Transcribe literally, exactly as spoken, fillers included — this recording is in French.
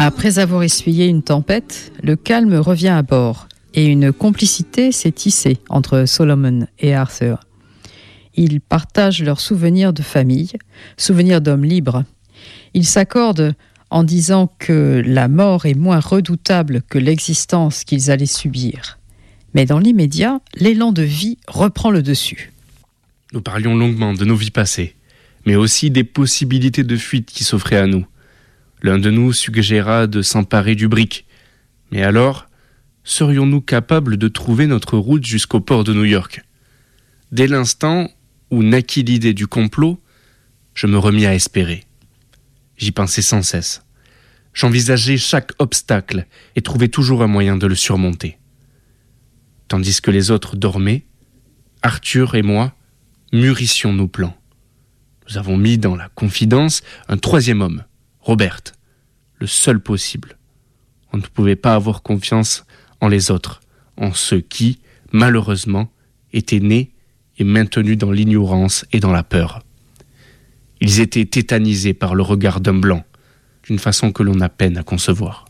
Après avoir essuyé une tempête, le calme revient à bord et une complicité s'est tissée entre Solomon et Arthur. Ils partagent leurs souvenirs de famille, souvenirs d'hommes libres. Ils s'accordent en disant que la mort est moins redoutable que l'existence qu'ils allaient subir. Mais dans l'immédiat, l'élan de vie reprend le dessus. Nous parlions longuement de nos vies passées, mais aussi des possibilités de fuite qui s'offraient à nous. L'un de nous suggéra de s'emparer du brick. Mais alors, serions-nous capables de trouver notre route jusqu'au port de New York ? Dès l'instant où naquit l'idée du complot, je me remis à espérer. J'y pensais sans cesse. J'envisageais chaque obstacle et trouvais toujours un moyen de le surmonter. Tandis que les autres dormaient, Arthur et moi mûrissions nos plans. Nous avons mis dans la confidence un troisième homme, Robert, le seul possible. On ne pouvait pas avoir confiance en les autres, en ceux qui, malheureusement, étaient nés et maintenus dans l'ignorance et dans la peur. Ils étaient tétanisés par le regard d'un blanc, d'une façon que l'on a peine à concevoir.